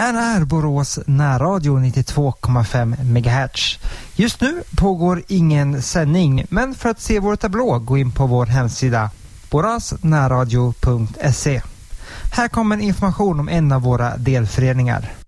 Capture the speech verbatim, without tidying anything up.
här är Borås närradio nittiotvå komma fem megahertz. Just nu pågår ingen sändning, men för att se vår tablå gå in på vår hemsida borasnärradio punkt se. Här kommer information om en av våra delföreningar.